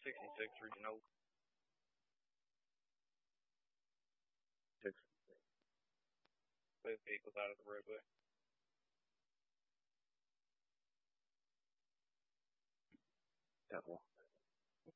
66 regional. Six. Both vehicles out of the roadway. Double.